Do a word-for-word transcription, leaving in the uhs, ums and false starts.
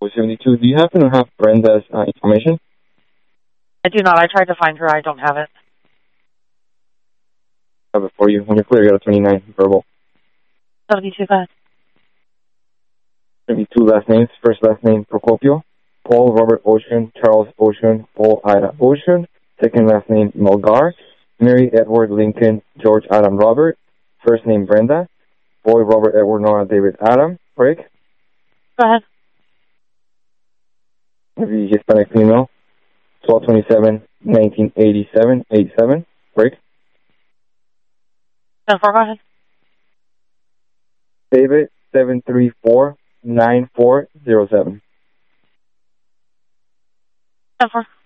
seventy-two. Do you happen to have Brenda's uh, information? I do not. I tried to find her. I don't have it. I have it for you. When you're clear, you got a twenty-nine verbal. seventy-two, go ahead. seventy-two last names. First last name, Procopio. Paul Robert Ocean, Charles Ocean, Paul Ida Ocean. Second last name, Melgar. Mary Edward Lincoln, George Adam Robert. First name, Brenda. Boy Robert Edward Nora David Adam. Break. Go ahead. Maybe Hispanic female. twelve twenty-seven, nineteen eighty-seven, eighty-seven. Break. ten four, go ahead. David, seven three four, nine four zero seven. ten four.